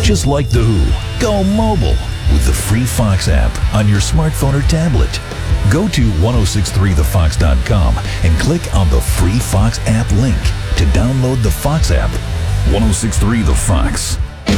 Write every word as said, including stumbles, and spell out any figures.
Just like The Who, go mobile with the free Fox app on your smartphone or tablet. Go to ten sixty-three the fox dot com and click on the free Fox app link to download the Fox app. ten sixty-three The Fox.